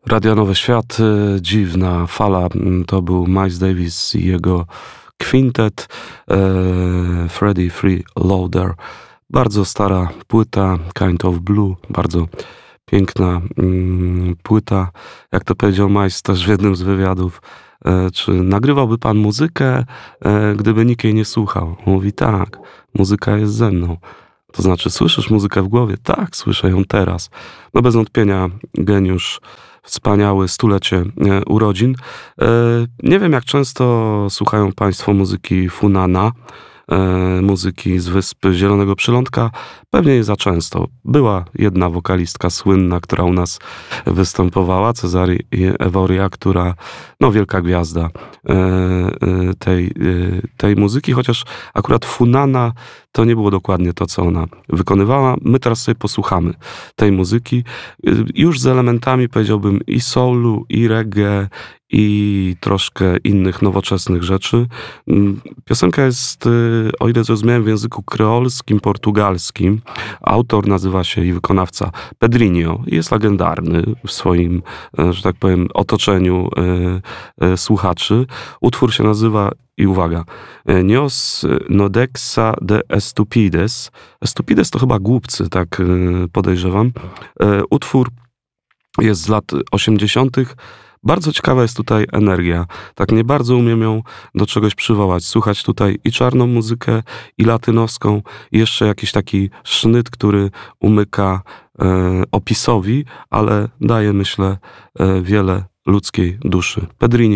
Radia Nowy Świat, dziwna fala, to był Miles Davis i jego kwintet, Freddie Freeloader. Bardzo stara płyta, Kind of Blue, bardzo piękna płyta. Jak to powiedział Miles też w jednym z wywiadów, czy nagrywałby pan muzykę, gdyby nikt jej nie słuchał? Mówi tak, muzyka jest ze mną. To znaczy, słyszysz muzykę w głowie? Tak, słyszę ją teraz. No bez wątpienia geniusz, wspaniały, stulecie urodzin. Nie wiem, jak często słuchają państwo muzyki Funana, muzyki z Wysp Zielonego Przylądka. Pewnie nie za często. Była jedna wokalistka słynna, która u nas występowała, Cezary Eworia, która, no wielka gwiazda tej muzyki, chociaż akurat Funana to nie było dokładnie to, co ona wykonywała. My teraz sobie posłuchamy tej muzyki, już z elementami, powiedziałbym, i soulu, i reggae, i troszkę innych nowoczesnych rzeczy. Piosenka jest, o ile zrozumiałem, w języku kreolskim, portugalskim. Autor nazywa się i wykonawca Pedrinho. Jest legendarny w swoim, że tak powiem, otoczeniu słuchaczy. Utwór się nazywa, i uwaga, Nios Nodexa de Estupides. Estupides to chyba głupcy, tak podejrzewam. Utwór jest z lat 80. Bardzo ciekawa jest tutaj energia. Tak nie bardzo umiem ją do czegoś przywołać. Słuchać tutaj i czarną muzykę, i latynowską, i jeszcze jakiś taki sznyt, który umyka opisowi, ale daje, myślę, wiele ludzkiej duszy. Pedrinho.